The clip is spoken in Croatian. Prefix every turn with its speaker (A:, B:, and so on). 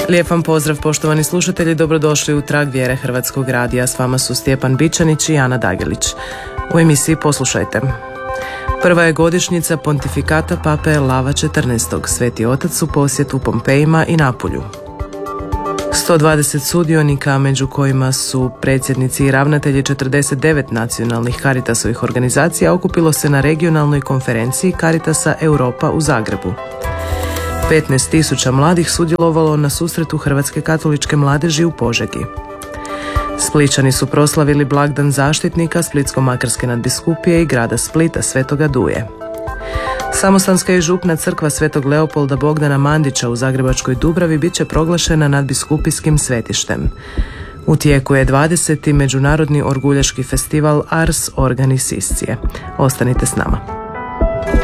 A: Lijep vam pozdrav, poštovani slušatelji, dobrodošli u Trag vjere Hrvatskog radija. S vama su Stjepan Bičanić i Ana Dagelić. U emisiji poslušajte. Prva je godišnjica pontifikata pape Lava XIV. Sveti otac u posjetu Pompejima i Napulju. 120 sudionika, među kojima su predsjednici i ravnatelji 49 nacionalnih Caritasovih organizacija, okupilo se na regionalnoj konferenciji Caritasa Europa u Zagrebu. 15.000 mladih sudjelovalo na susretu Hrvatske katoličke mladeži u Požegi. Splićani su proslavili blagdan zaštitnika Splitsko-makarske nadbiskupije i grada Splita Svetoga Duje. Samostanska i župna crkva Svetog Leopolda Bogdana Mandića u Zagrebačkoj Dubravi bit će proglašena nadbiskupijskim svetištem. U tijeku je 20. Međunarodni orguljaški festival Ars Organi Siscije. Ostanite s nama.